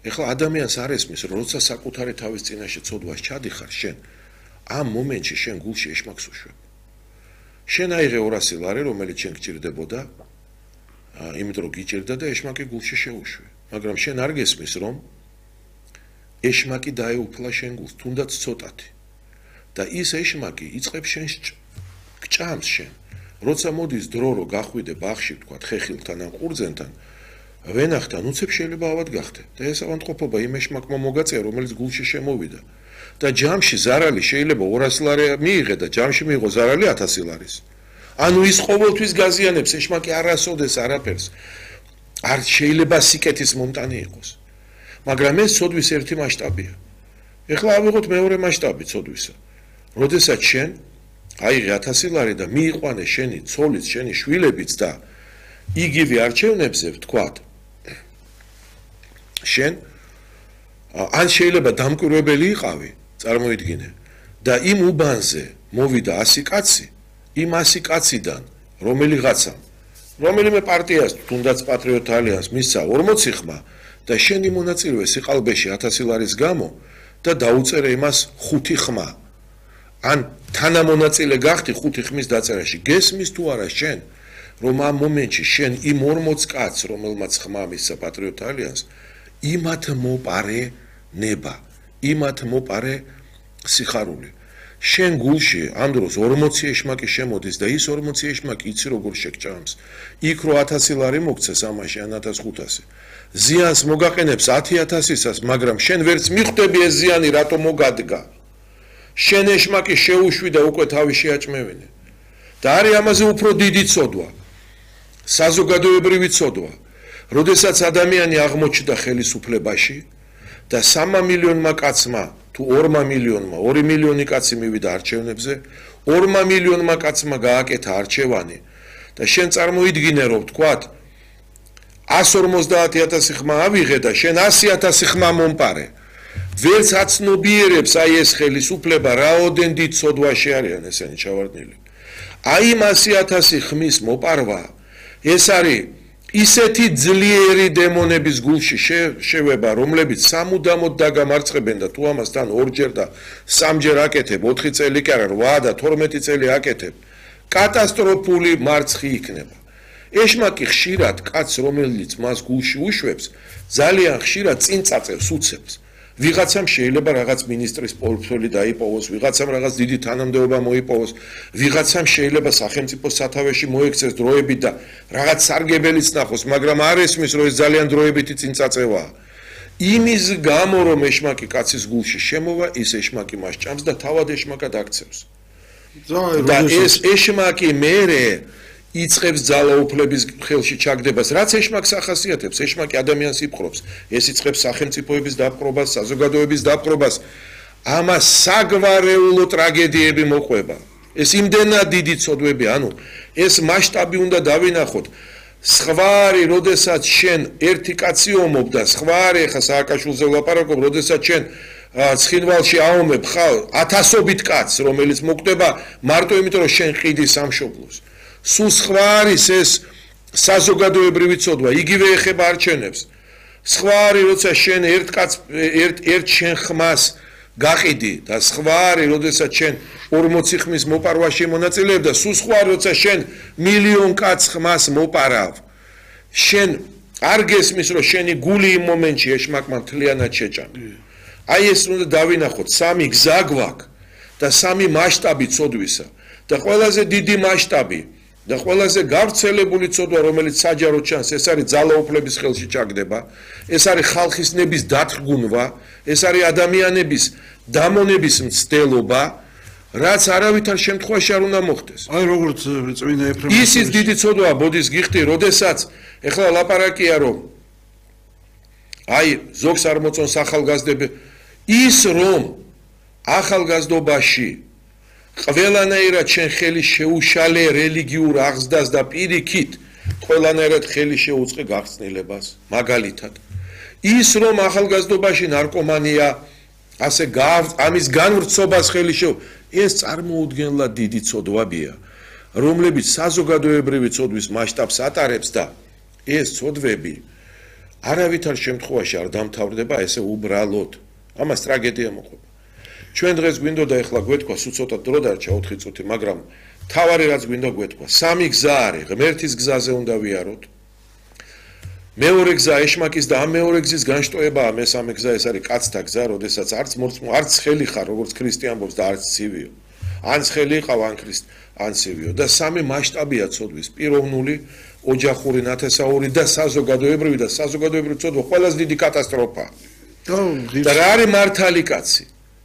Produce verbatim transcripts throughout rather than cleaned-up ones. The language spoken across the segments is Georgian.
ეხლა ადამიანს არ ესმის, როცა საკუთარი თავის წინაშე ცოდვას ჩადიხარ შენ, ამ მომენტში შენ გულში ეშმაკს უშვებ. შენ აიღე ორასი ლარი, რომელიც შენ გჭირდებოდა, იმიტომ რომ გიჭირდა და ეშმაკი გულში შეუშვე. მაგრამ შენ არ გესმის, რომ ეშმაკი დაეუფლა შენ გულს, თუნდაც ცოტათი. და ის ეშმაკი იწყებს შენს გჭამს შენ. როცა მოდის დრო რომ გახვიდე ბაღში, თქვა ხეხილთან ან ყურძენთან, ვენახთან უცებ შეიძლება ავად გახდე. და ეს ავადმყოფობა იმ ეშმაკმა მოგაწია, რომელიც გულში შემოვიდა. და ჯამში ზარალი შეიძლება ორასი ლარი მიიღე და ჯამში მიიღო ზარალი ათასი ლარის. ანუ ის ყოველთვის გაზიანებს ეშმაკი არასოდეს არაფერს. არ შეიძლება სიკეთის მომტანი იყოს. მაგრამ ეს ცოდვის ერთი მასშტაბია. ეხლა ავიღოთ მეორე მასშტაბი ცოდვისა. როდესაც შენ აიღე ათასი ლარი და მიიყვანე შენი ცოლიც, შენი შვილებიც და იგივე არჩევნებზე ვთქვათ. შენ ან შეიძლება დამკვირვებელი იყავი, წარმოიდგინე, და იმ უბანზე მოვიდა ასი კაცი, იმ ასი კაციდან რომელიღაცამ, რომელიმე პარტიას, თუნდაც პატრიოტ ალიანსს მისცა ორმოცი ხმა და შენი მონაწილე სიყალბეში ათასი ლარის გამო და დაუწერე იმას ხუთი ხმა. ან თანამონაწილე გახდი ხუთი ხმის დაწერაში. გესმის თუ არა შენ, რომ ამ მომენტში შენ იმ ორმოც კაცს, რომელმაც ხმა მისცა პატრიოტ ალიანსს, იმათ მოპარე ნება, იმათ მოპარე სიხარული. შენ გულში ამ დროს ორმოცი ეშმაკი შემოდის და ის ორმოცი ეშმაკი იცი როგორ შეგჭამს. იქ რო ათასი ლარი მოგცეს ამაში ან ათას ხუთასი. ზიანს მოგაყენებს ათი ათასისას, მაგრამ შენ ვერც მიხვდები ეს ზიანი რატო მოგადგა. შენ ეშმაკი შეუშვი და უკვე თავი შეაჭმევინე. და არის ამაზე უფრო დიდი ცოდვა. საზოგადოებრივი ცოდვა. როდესაც ადამიანი აღმოჩნდა ხელისუფლებაში და სამმა მილიონმა კაცმა თუ ორმა მილიონმა, ორი მილიონი კაცი მივიდა არჩევნებზე, ორმა მილიონმა კაცმა გააკეთა არჩევანი და შენ წარმოიდგინე რომ ვთქვათ ასი ორმოცდაათი ათასი ხმა ავიღე და შენ ასი ათასი ხმა მომპარე. ვერც აცნობიერებს აი ეს ხელისუფლება რაოდენ დიდ ცოდვაში არიან ესენი ჩავარდნილი. აი იმ ასი ათასი ხმის მოპარვა ეს არის ისეთი ძლიერი დემონების გულში შევება, რომლებიც სამუდამოდ დაგამარცხებენ და თუ ამასთან ორჯერ და სამჯერ აკეთებ, ოთხი წელი კი არა, რვა და თორმეტი წელი აკეთებ, კატასტროფული მარცხი იქნება. ეშმაკი ხშირად კაცს, რომელიც მას გულში უშვებს, ძალიან ხშირად წინ წაწევს, უცებს. ვიღაცამ შეიძლება რაღაც მინისტრის პორტფელი დაიპოვოს, ვიღაცამ რაღაც დიდი თანამდებობა მოიპოვოს, ვიღაცამ შეიძლება სახელმწიფო სათავეში მოექცეს დროებით და რაღაც სარგებელიც ნახოს, მაგრამ არ ესმის, რომ ეს ძალიან დროებითი წინწაწევაა. იმის გამო, რომ ეშმაკი კაცის გულში შემოვა, ის ეშმაკი მას ჭამს და თავად ეშმაკად აქცევს. და ეს ეშმაკი მერე იწყებს ძალაუფლების ხელში ჩაგდებას, რაც ეშმაკს ახასიათებს, ეშმაკი ადამიანს იპყრობს, ეს იწყებს სახელმწიფოების დაპყრობას, საზოგადოების დაპყრობას, ამას საგვარეულო ტრაგედიები მოყვება. ეს იმდენად დიდი ცოდვები, ანუ ეს მასშტაბი უნდა დავინახოთ. სხვარი, როდესაც შენ ერთი კაცი ომობდა, სხვარი, ხა სააკაშვილზე ვლაპარაკობ, როდესაც შენ ცხინვალში აომებ ხალ ათასობით კაცს, რომელიც მოკვდება მარტო იმიტომ, რომ შენ ყიდი სამშობლოს. სულ სხვა არის ეს საზოგადოებრივი ცოდვა, იგივე ეხება არჩევნებს. სხვა არის, როცა შენ ერთ კაც ერთ ერთ შენ ხმას გაყიდი და სხვა არის, როდესაც შენ ორმოცი ხმის მოპარვაში მონაწილეებ და სულ სხვა, როცა შენ მილიონ კაც ხმას მოპარავ. შენ არ გესმის, რომ შენი გული იმ მომენტში ეშმაკმა მთლიანად შეჭამა. აი ეს უნდა დავინახოთ, სამი გზა გვაქვს და სამი მასშტაბი ცოდვისა და ყველაზე დიდი მასშტაბი და ყველაზე გავრცელებული ცოდვა, რომელიც საჯაროდ ჩანს, ეს არის ძალაუფლების ხელში ჩაგდება, ეს არის ხალხის ნების დათრგუნვა, ეს არის ადამიანების დამონების მცდელობა, რაც არავითარ შემთხვევაში არ უნდა მოხდეს. აი როგორც წმინდა ეფრემ ისიც დიდი ცოდვა ბოდის გიხდი, როდესაც ეხლა ლაპარაკია, რომ აი ზოგს არ მოწონს ახალგაზრდები, ის რომ ახალგაზრდობაში ყველანაირად შენ ხელი შეუშალე რელიგიურ აღზრდას და პირიქით ყველანაირად ხელი შეუწყე გახსნილებას, მაგალითად. ის რომ ახალგაზრდობაში ნარკომანია, ასე ამის განვრცობას ხელი შეუ, ეს წარმოუდგენლად დიდი ცოდვებია, რომლებიც საზოგადოებრივი ცოდვის მასშტაბს ატარებს და ეს ცოდვები არავითარ შემთხვევაში არ დამთავრდება ესე უბრალოდ. ამას ტრაგედია მოყვება. ჩვენ დღეს გვინდოდა ეხლა გვეთქვა სულ ცოტა დრო დარჩა ოთხი წუთი, მაგრამ თავარი რაც გვინდა გვეთქვა, სამი გზა არის, ღმერთის გზაზე უნდა ვიაროთ. მეორე გზა ეშმაკის და ამ მეორე გზის განშტოებაა, მესამე გზა ეს არის კაცთა გზა, როდესაც არც მორწმუნე, არც ხელი ხარ, როგორც ქრისტე ამბობს და არც ცივიო. ან ხელი ყავ, ან ქრისტ, ან ცივიო და სამი მასშტაბია ცოდვის, პიროვნული, ოჯახური, ნათესაური და საზოგადოებრივი და საზოგადოებრივი ცოდვა ყველაზე დიდი კატასტროფაა. და რა არის მართალი კაცი?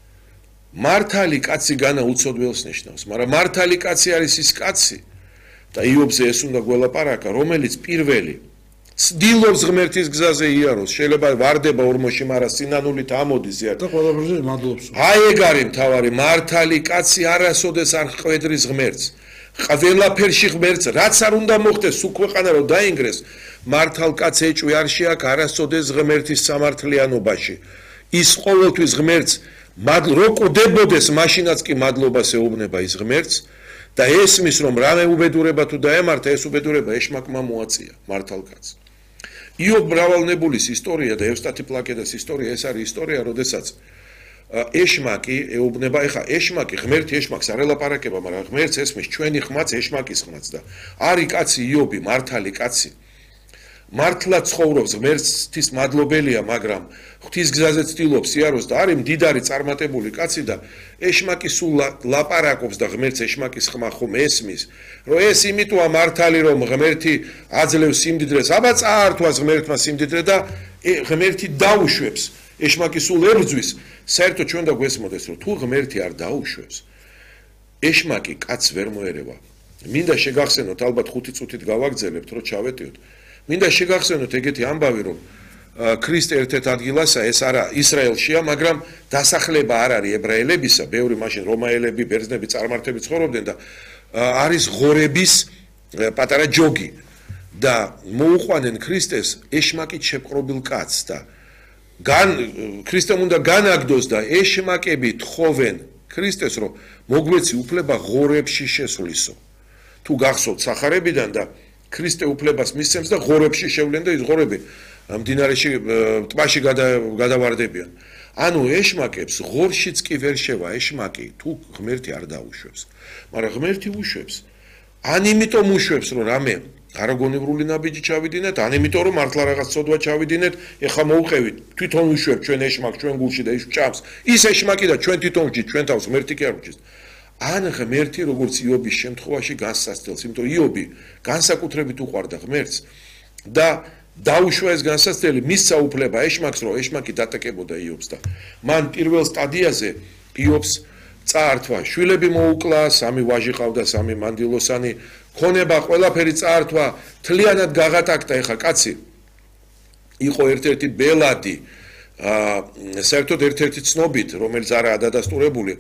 მართალი კაცი განა უცოდველს ნიშნავს, მაგრამ მართალი კაცი არის ის კაცი და იობზე ეს უნდა გველაპარაკა, რომელიც პირველი ცდილობს ღმერთის გზაზე იაროს, შეიძლება ვარდება ორმოში, მაგრამ სინანულით ამოდის იარ და ყველაფერზე მადლობს. აი ეგ არის მთავარი, მართალი კაცი არასოდეს არ ხვედრის ღმერთს. ყველაფერში ღმერთს, რაც არ უნდა მოხდეს, სულ ქვეყანა რომ დაინგრეს, მართალ კაც ეჭვი არ შეაქვს არასოდეს ღმერთის სამართლიანობაში. ის ყოველთვის ღმერთს მადლ რო კვდებოდეს, მაშინაც კი მადლობას ეუბნება ის ღმერთს და ესმის რომ რამე უბედურება თუ დაემართა, ეს უბედურება ეშმაკმა მოაწია მართალ კაცს. იობ მრავალნებულის ისტორია და ევსტათი პლაკედას ისტორია, ეს არის ისტორია, როდესაც ეშმაკი ეუბნება, ეხა ეშმაკი ღმერთი ეშმაკს არ ელაპარაკება, მაგრამ ღმერთს ესმის ჩვენი ხმაც ეშმაკის ხმაც და არის კაცი იობი, მართალი კაცი. მართლა ცხოვრობს, ღმერთის მადლობელია, მაგრამ ღვთის გზაზე ცდილობს იაროს და არის მდიდარი წარმატებული კაცი და ეშმაკი სულ ლაპარაკობს და ღმერთს ეშმაკის ხმა ხომ ესმის, რომ ეს იმიტოა მართალი, რომ ღმერთი აძლევს სიმდიდრეს, აბა წაართვას ღმერთმა სიმდიდრე და ღმერთი დაუშვებს, ეშმაკი სულ ებრძვის, საერთოდ ჩვენ და გვესმოდეს, რომ თუ ღმერთი არ დაუშვებს, ეშმაკი კაცს ვერ მოერევა. მინდა შეგახსენოთ, ალბათ ხუთი წუთით გავაგრძელებთ, რომ ჩავეტიოთ. მინდა შეგახსენოთ ეგეთი ამბავი, რომ ქრისტე ერთ-ერთ ადგილასა ეს არა ისრაელშია, მაგრამ დასახლება არ არის ებრაელებისა, ბევრი მაშინ რომაელები, ბერძნები, წარმართები ცხოვრობდნენ და არის ღორების პატარა ჯოგი და მოუყვანენ ქრისტეს ეშმაკით შეპყრობილ კაცს და გან ქრისტემ უნდა განაგდოს და ეშმაკები თხოვენ ქრისტეს, რომ მოგვეცი უფლება ღორებში შესვლისო. თუ გახსოვთ სახარებიდან და ქრისტე უფლებას მისცემს და ღორებში შევლენ და ის ღორები მდინარეში ტბაში გადავარდებიან. ანუ ეშმაკებს ღორშიც კი ვერ შევა ეშმაკი, თუ ღმერთი არ დაუშვებს. მაგრამ ღმერთი უშვებს. ან იმიტომ უშვებს, რომ რამე არაგონევრული ნაბიჯი ჩავიდინეთ, ან იმიტომ რომ მართლა რაღაც ცოდვა ჩავიდინეთ, ეხა მოუყევით, თვითონ უშვებს ჩვენ ეშმაკს ჩვენ გულში და ის ჭამს. ის ეშმაკი და ჩვენ თვითონ ვჭით, ჩვენ თავს ღმერთი კი არ ვჭის. ან ღმერთი როგორც იობის შემთხვევაში განსაცდელს, იმიტომ იობი განსაკუთრებით უყვარდა ღმერთს და დაუშვა ეს განსაცდელი, მისცა უფლება ეშმაკს, რომ ეშმაკი დატაკებოდა იობს და მან პირველ სტადიაზე იობს წაართვა, შვილები მოუკლა, სამი ვაჟი ყავდა, სამი მანდილოსანი, ქონება ყველაფერი წაართვა, თლიანად გაღატაკდა, ეხა კაცი იყო ერთ-ერთი ბელადი, საერთოდ ერთ-ერთი ცნობით, რომელიც არაა დადასტურებული,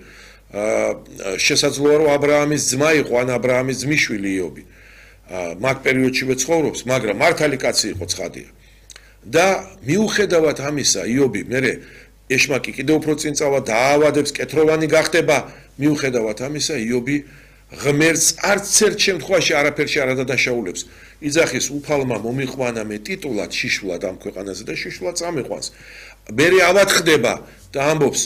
შესაძლოა რომ აბრაამის ძმა იყო, ან აბრაამის ძმისშვილი იობი. მაგ პერიოდშივე ცხოვრობს, მაგრამ მართალი კაცი იყო ცხადია. და მიუხედავად ამისა, იობი მერე ეშმაკი კიდევ უფრო წინ წავა, დაავადებს, კეთროვანი გახდება, მიუხედავად ამისა, იობი ღმერთს არც ერთ შემთხვევაში არაფერში არ ადანაშაულებს. იძახის უფალმა მომიყვანა მე ტიტულად შიშვლად ამ ქვეყანაზე და შიშვლად წამიყვანს. მერე ავათხდება და ამბობს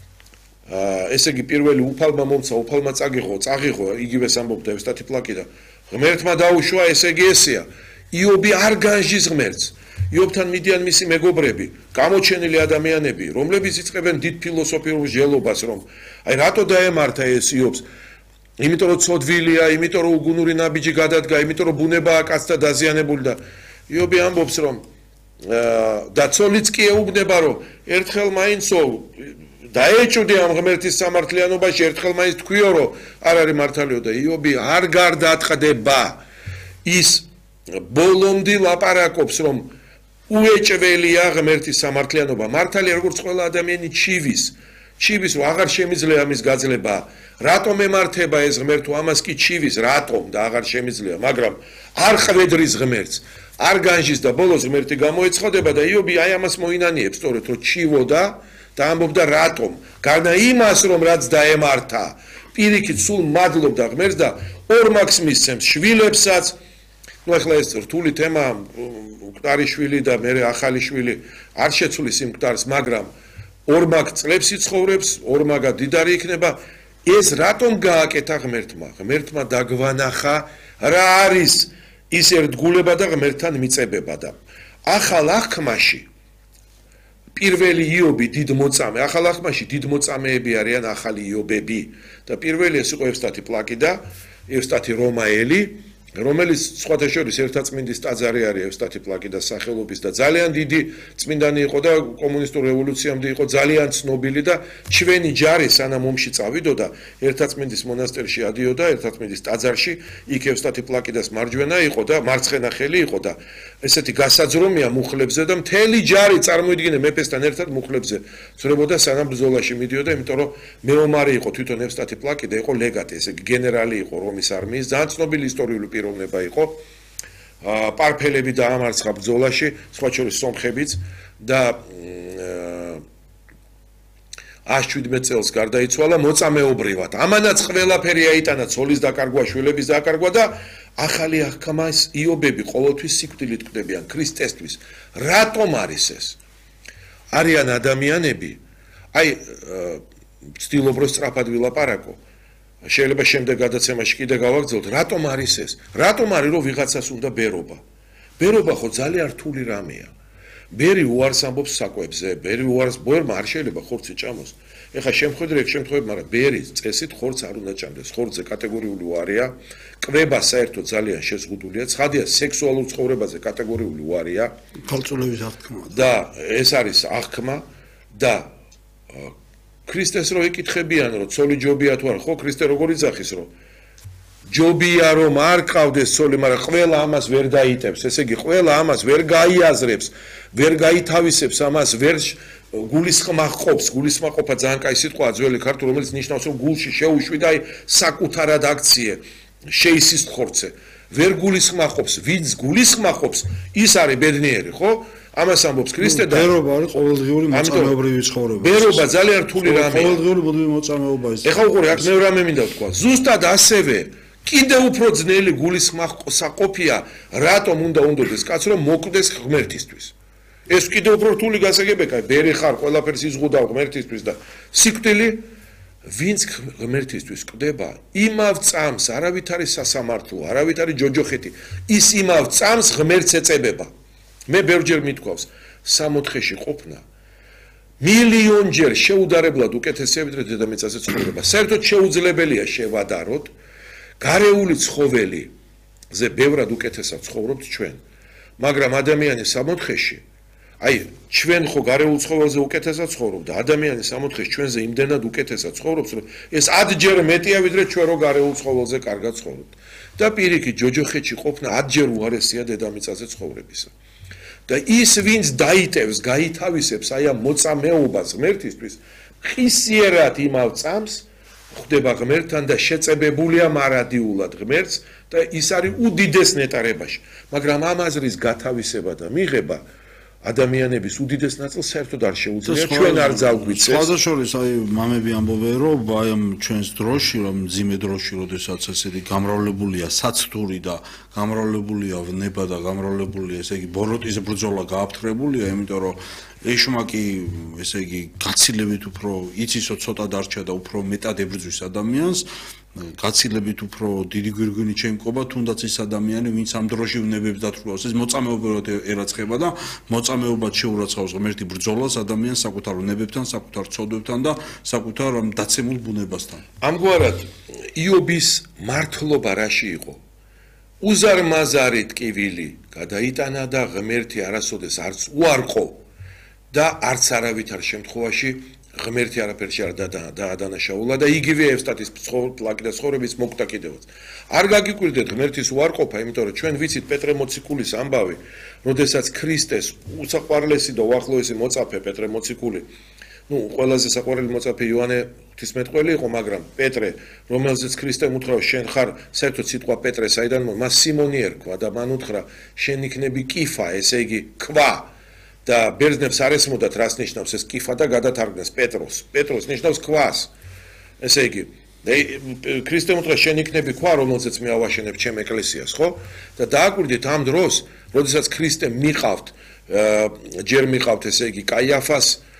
ესე იგი პირველი უფალმა მომცა, უფალმა წაგიღო, წაღიღო, იგივეს ამბობდა ევსტათი პლაკი და ღმერთმა დაუშვა, ესე იგი ესეა. იობი არ განსჯის ღმერთს. იობთან მიდიან მისი მეგობრები, გამოჩენილი ადამიანები, რომლებიც იწყებენ დიდ ფილოსოფიურ მსჯელობას, რომ აი რატო დაემართა ეს იობს? იმიტომ რომ ცოდვილია, იმიტომ რომ უგუნური ნაბიჯი გადადგა, იმიტომ რომ ბუნებაა კაცთა დაზიანებული და იობი ამბობს, რომ და ცოლიც კი ეუბნება, რომ ერთხელ მაინცო დაეჭვდი ამ ღმერთის სამართლიანობაში, ერთხელ მაინც თქვიო, რომ არ არის მართალიო და იობი არ გარდაატყდება. ის ბოლომდე ლაპარაკობს, რომ უეჭველია ღმერთის სამართლიანობა. მართალია როგორც ყველა ადამიანი ჩივის, ჩივის რომ აღარ შემიძლია ამის გაძლება. რატომ ემართება ეს ღმერთო ამას კი ჩივის, რატომ და აღარ შემიძლია, მაგრამ არ ხვედრის ღმერთს, არ განსჯის და ბოლოს ღმერთი გამოეცხადება და იობი აი ამას მოინანიებს, სწორედ რომ ჩივოდა და ამბობდა რატომ? გარდა იმას, რომ რაც დაემართა, პირიქით სულ მადლობდა ღმერთს და ორ მაგს მისცემს, შვილებსაც ნუ ახლა ეს რთული თემა მკვდარიშვილი და მე ახალიშვილი არ შეცვლის იმ მკვდარს, მაგრამ ორმაგ წლებს იცხოვრებს, ორმაგა დიდარი იქნება. ეს რატომ გააკეთა ღმერთმა? ღმერთმა დაგვანახა რა არის ის ერთგულება და ღმერთთან მიწებება და ახალ აღქმაში პირველი იობი დიდ მოწამე, ახალ აღქმაში დიდ მოწამეები არიან ახალი იობები და პირველი ეს იყო ევსტათი პლაკიდა, ევსტათი რომაელი, რომელიც სხვათა შორის ერთაწმინდის ტაძარი არის ევსტათი პლაკიდას სახელობის და ძალიან დიდი წმინდანი იყო და კომუნისტურ რევოლუციამდე იყო ძალიან ცნობილი და ჩვენი ჯარი სანამ ომში წავიდოდა ერთაწმინდის მონასტერში ადიოდა, ერთაწმინდის ტაძარში, იქ ევსტათი პლაკიდას მარჯვენა იყო და მარცხენა ხელი იყო და ესეთი გასაძრომია მუხლებზე და მთელი ჯარი წარმოიდგინე მეფესთან ერთად მუხლებზე ცრებოდა სანამ ბრძოლაში მიდიოდა, იმიტომ რომ მეომარი იყო თვითონ ევსტათი პლაკიდა, იყო ლეგატი, ესე იგი გენერალი იყო რომის არმიის, ძალიან ცნობილი ისტორიული პიროვნება იყო. პარფელები დაამარცხა ბრძოლაში, სხვა შორის სომხებიც და ათს შვიდმეტ წელს გარდაიცვალა მოწამეობრივად. ამანაც ყველაფერი აიტანა ცოლის დაკარგვა, შვილების დაკარგვა და ახალი აღქმას იობები ყოველთვის სიკვდილით კვდებიან ქრისტესთვის. რატომ არის ეს? არიან ადამიანები, აი ცდილობ რომ სწრაფად ვილაპარაკო. შეიძლება შემდეგ გადაცემაში კიდე გავაგრძელოთ, რატომ არის ეს? რატომ არის რომ ვიღაცას უნდა ბერობა? ბერობა ხო ძალიან რთული რამეა. ბერი უარს ამბობს საკვებზე, ბერი უარს ბერმა არ შეიძლება ხორცი ჭამოს. ეხლა შემხედრე ეგ შემთხვევები, მაგრამ ბერი წესით ხორცს არ უნდა ჭამდეს. ხორცზე კატეგორიული უარია, კვება საერთოდ ძალიან შეზღუდულია, ცხადია სექსუალურ ცხოვრებაზე კატეგორიული უარია. ქალწულების აღქმა და ეს არის აღქმა და ქრისტეს რო ეკითხებიან რომ ცოლი ჯობია თუ არა, ხო ქრისტე როგორ იძახის რომ ჯობია რომ არ ყავდეს ცოლი, მაგრამ ყველა ამას ვერ დაიტევს, ესე იგი ყველა ამას ვერ გაიაზრებს, ვერ გაითავისებს, ამას ვერ გულისხმაყოფს, გულისხმაყოფა ძალიან კაი სიტყვაა ძველი ქართული, რომელიც ნიშნავს რომ გულში შეუშვი და საკუთარად აქციე, შეისის ხორცე, ვერ გულისხმაყოფს, ვინც გულისხმაყოფს, ის არის ბედნიერი, ხო? ამას ამბობს ქრისტე და ბერობა არის ყოველდღიური მოწამეობრივი ცხოვრება. ბერობა ძალიან რთული რამეა. ყოველდღიური ბუდმი მოწამეობა ის. ეხლა უყურე, აქ მე რამე მინდა ვთქვა. ზუსტად ასევე კიდე უფრო ძნელი გულისხმაყოფია, რატომ უნდა უნდოდეს კაც რომ მოკვდეს ღმერთისთვის. ეს კიდე უფრო რთული გასაგებია, ბერი ხარ, ყველაფერს იზღუდავ ღმერთისთვის და სიკვდილი ვინც ღმერთისთვის კვდება, იმავ წამს არავით არის სასამართლო, არავით არის ჯოჯოხეთი. ის იმავ წამს ღმერთს ეწებება. მე ბევრჯერ მithქვავს, სამოთხეში ყოფნა მილიონჯერ შეუდარებლად უკეთესია ვიდრე დედამიწაზე ცხოვრება. საერთოდ შეუძლებელია შევადაროთ, გარეული ცხოველიზე ბევრად უკეთესად ცხოვრობთ ჩვენ, მაგრამ ადამიანის სამოთხეში, აი, ჩვენ ხო გარეულ ცხოველზე უკეთესად ცხოვრობ და ადამიანის სამოთხეში ჩვენზე იმდენად უკეთესად ცხოვრობს, რომ ეს ათჯერ მეტია ვიდრე ჩვენ რო გარეულ ცხოველზე კარგად ცხოვრობთ. და პირიქით, ჯოჯოხეთში ყოფნა ათჯერ უარესია დედამიწაზე ცხოვრებისა. და ის ვინც დაიტევს, გაითავისებს აი ამ მოწამეობას ღმერთისთვის, ხისიერად იმავ წამს ხდება ღმერთთან და შეწებებულია მარადიულად ღმერთს და ის არის უდიდეს ნეტარებაში. მაგრამ ამ აზრის გათავისება და მიღება ადამიანების უდიდეს ნაწილს საერთოდ არ შეუძლია, ჩვენ არ ძალგვიცეს. სხვადასხვა აი მამები ამბობენ რომ აი ამ ჩვენს დროში, რომ ძიმე დროში, როდესაც ესეთი გამრავლებულია საცდური და გამრავლებულია ნება და გამრავლებულია, ესე იგი ბოროტის ბრძოლა გააფთრებულია, იმიტომ რომ ეშმაკი, ესე იგი გაცილებით უფრო იცისო ცოტა დარჩა და უფრო მეტად ებრძვის ადამიანს, გაცილებით უფრო დიდი გვირგვინი შემკობა, თუნდაც ის ადამიანი, ვინც ამ დროში ვნებებს დათრუავს, ეს მოწამეობრივად ერაცხება და მოწამეობად შეურაცხავს ღმერთი ბრძოლას ადამიანს საკუთარ ვნებებთან, საკუთარ ცოდვებთან და საკუთარ დაცემულ ბუნებასთან. ამგვარად იობის მართლობა რაში იყო? უზარმაზარი ტკივილი გადაიტანა და ღმერთი არასოდეს არც უარყო და არც არავითარ შემთხვევაში ღმერთი არაფერში არ დაადანაშაულა და იგივე ევსტათის პლაკიდას ცხოვრების მოკვდა კიდევაც. არ გაგიკვირდეთ ღმერთის უარყოფა, იმიტომ რომ ჩვენ ვიცით პეტრე მოციქულის ამბავი, როდესაც ქრისტეს უსაყვარლესი და უახლოესი მოწაფე პეტრე მოციქული, ну, ყველაზე საყვარელი მოწაფე იოანე ღვთისმეტყველი იყო, მაგრამ პეტრე, რომელზეც ქრისტემ უთხრა, შენ ხარ, საერთოდ სიტყვა პეტრე, საიდან მას სიმონი ერქვა და მან უთხრა, შენ იქნები კიფა, ესე იგი ქვა. და ბერძნებს არ ესმოდათ რას ნიშნავს ეს კიფა და გადათარგმნეს პეტროს. პეტროს ნიშნავს ქვას. ესე იგი, ქრისტემ უთხრა შენ იქნები ქვა, რომელზეც მე ავაშენებ ჩემ ეკლესიას, ხო? და დააკვირდით ამ დროს, როდესაც ქრისტემ მიყავთ, ჯერ მიყავთ ესე იგი კაიაფას